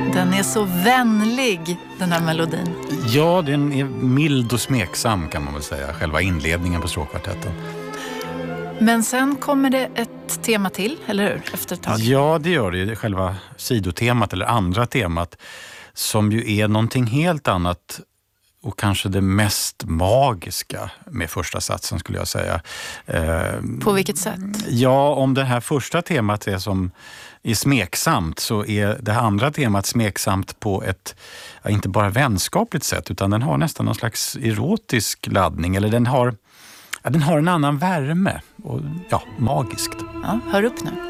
Den är så vänlig, den här melodin. Ja, den är mild och smeksam kan man väl säga, själva inledningen på stråkkvartetten. Men sen kommer det ett tema till, eller hur? Efter ett tag. Ja, det gör det. Själva sidotemat eller andra temat som ju är någonting helt annat och kanske det mest magiska med första satsen skulle jag säga. På vilket sätt? Ja, om det här första temat är smeksamt så är det här andra temat smeksamt på ett, inte bara vänskapligt sätt utan den har nästan någon slags erotisk laddning eller den har en annan värme och magiskt. Ja, hör upp nu.